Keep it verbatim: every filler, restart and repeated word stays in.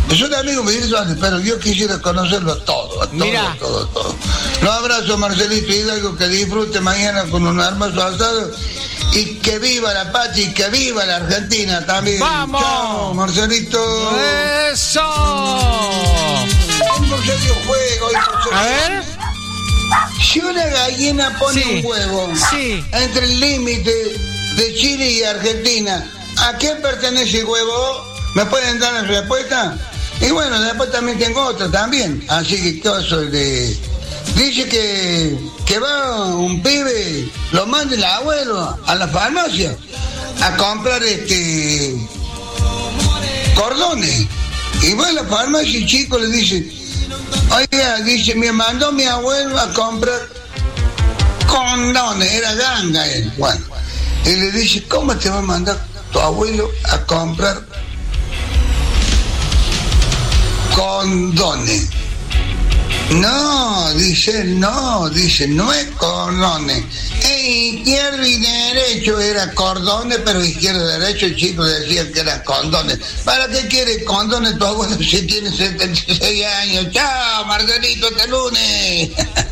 Son amigos virtuales, pero yo quisiera conocerlo todo, a todo, Mirá. todo, todo. Los abrazo, Marcelito Hidalgo, que disfrute mañana con un hermoso asado. Y que viva la patria y que viva la Argentina también. ¡Vamos! Chao, Marcelito. ¡Eso! Tengo un serio juego. A ver. Si una gallina pone Sí, un huevo sí. entre el límite de Chile y Argentina, ¿a quién pertenece el huevo? ¿Me pueden dar la respuesta? Y bueno, después también tengo otra también. Así que todo eso de... Dice que, que va un pibe, lo manda el abuelo a la farmacia a comprar este cordones. Y va a la farmacia y el chico le dice, oiga, dice, me mandó mi abuelo a comprar condones, era ganga él. Bueno, y le dice, ¿cómo te va a mandar tu abuelo a comprar condones? No, dice, no, dice, no es cordones. E izquierdo y derecho era cordones, pero izquierdo y derecho el chico decía que eran condones. ¿Para qué quiere condones tu abuelo si tiene setenta y seis años? Chao, Margarito, hasta lunes.